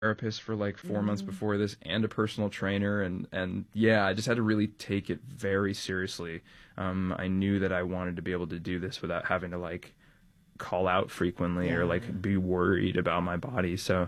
therapist for like 4 months before this and a personal trainer, and yeah, I just had to really take it very seriously. I knew that I wanted to be able to do this without having to like call out frequently or like be worried about my body. So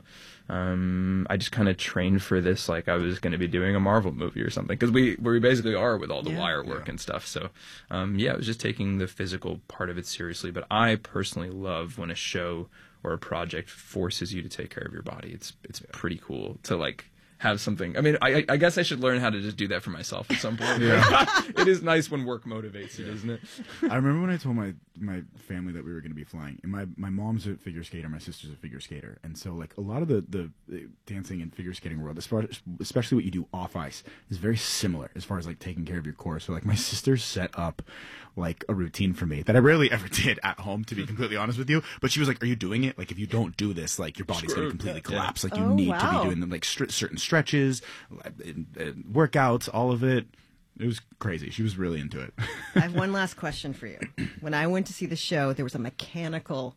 I just kind of trained for this like I was going to be doing a Marvel movie or something, because we basically are with all the wire work and stuff. So it was just taking the physical part of it seriously. But I personally love when a show or a project forces you to take care of your body. It's pretty cool to like have something. I mean, I guess I should learn how to just do that for myself at some point. It is nice when work motivates you, isn't it? I remember when I told my family that we were going to be flying, and my mom's a figure skater, my sister's a figure skater, and so like a lot of the dancing and figure skating world, especially what you do off ice, is very similar as far as like taking care of your core. So like my sister set up like a routine for me that I rarely ever did at home, to be completely honest with you. But she was like, "Are you doing it? Like if you don't do this, like your body's going to completely collapse. Like you need to be doing like certain stretches, workouts, all of it." It was crazy. She was really into it. I have one last question for you. When I went to see the show, there was a mechanical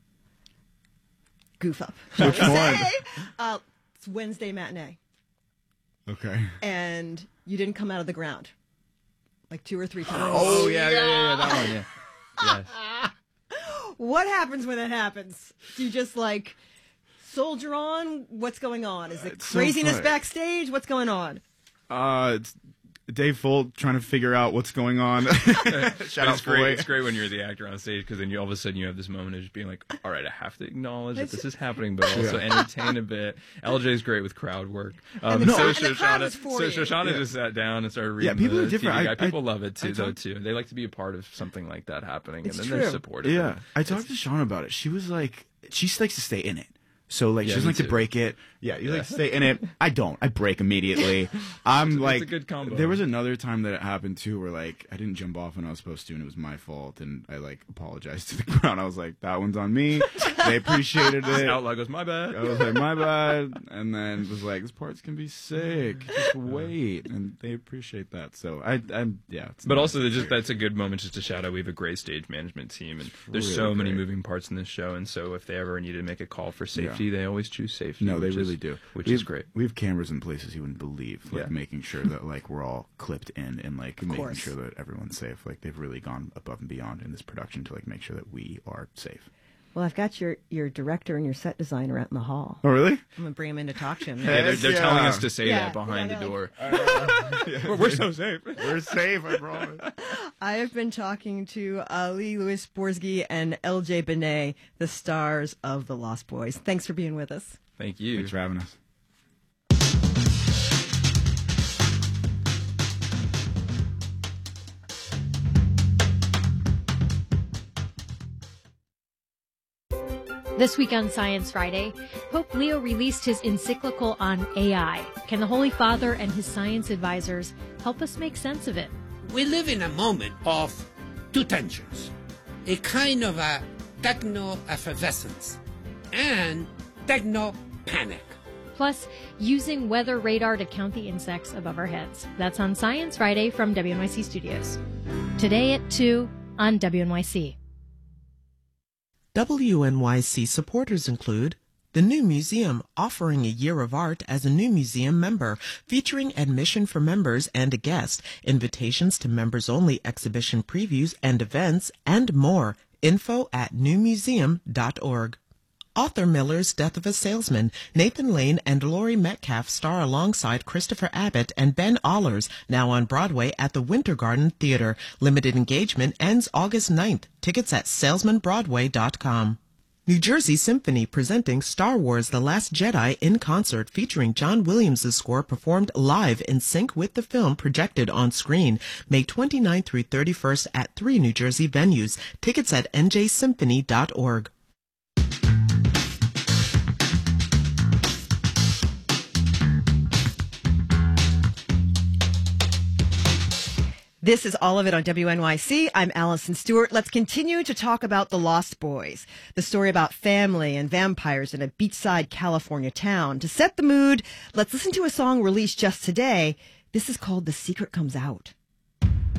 goof up. Which one? It's Wednesday matinee. Okay. And you didn't come out of the ground like 2 or 3 times. Oh yeah, that one, yeah. Yes. What happens when that happens? Do you just like soldier on? What's going on? Is it craziness backstage? What's going on? It's Dave Folt trying to figure out what's going on. Shout out, great. It's great when you're the actor on stage, because then you all of a sudden you have this moment of just being like, all right, I have to acknowledge that this is happening, but also entertain a bit. LJ's great with crowd work. Shoshana just sat down and started reading. Yeah, people the are different. TV guide. People love it too, too. They like to be a part of something like that happening, and then they're supportive. Yeah, I talked to Sean about it. She was like, she likes to stay in it. So like she doesn't like to break it. Yeah, you like to stay in it. I don't. I break immediately. I'm like, it's a good combo. There was another time that it happened too, where like I didn't jump off when I was supposed to, and it was my fault, and I like apologized to the crowd. I was like, that one's on me. They appreciated it. Out loud goes, my bad. I was like, my bad, and then it was like, this part's gonna be sick. Just wait, and they appreciate that. So I'm yeah. But also, that's a good moment just to shout out. We have a great stage management team, and there's really so many moving parts in this show, and so if they ever need to make a call for safety, they always choose safety. No, they really do. Which is great. We have cameras in places you wouldn't believe, like making sure that like we're all clipped in and like making sure that everyone's safe. Like they've really gone above and beyond in this production to like make sure that we are safe. Well, I've got your director and your set designer out in the hall. Oh, really? I'm going to bring him in to talk to him. Yeah, they're telling us to say that behind the door. We're so safe. We're safe, I promise. I have been talking to Ali Louis Borzgi and LJ Benet, the stars of The Lost Boys. Thanks for being with us. Thank you. Thanks for having us. This week on Science Friday, Pope Leo released his encyclical on AI. Can the Holy Father and his science advisors help us make sense of it? We live in a moment of two tensions, a kind of a techno-effervescence and techno-panic. Plus, using weather radar to count the insects above our heads. That's on Science Friday from WNYC Studios. Today at 2 on WNYC. WNYC supporters include the New Museum, offering a year of art as a New Museum member, featuring admission for members and a guest, invitations to members-only exhibition previews and events, and more. Info at newmuseum.org. Arthur Miller's Death of a Salesman. Nathan Lane and Laurie Metcalf star alongside Christopher Abbott and Ben Allers, now on Broadway at the Winter Garden Theater. Limited engagement ends August 9th. Tickets at salesmanbroadway.com. New Jersey Symphony presenting Star Wars The Last Jedi in concert, featuring John Williams' score performed live in sync with the film projected on screen. May 29th through 31st at 3 New Jersey venues. Tickets at njsymphony.org. This is All of It on WNYC. I'm Allison Stewart. Let's continue to talk about The Lost Boys, the story about family and vampires in a beachside California town. To set the mood, let's listen to a song released just today. This is called The Secret Comes Out.